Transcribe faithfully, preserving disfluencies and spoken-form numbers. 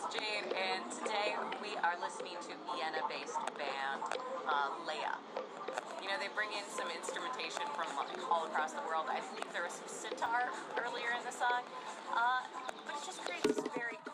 Jade, and today we are listening to Vienna-based band uh, Leia. You know, they bring in some instrumentation from like all across the world. I believe there was some sitar earlier in the song, uh, but it just creates this very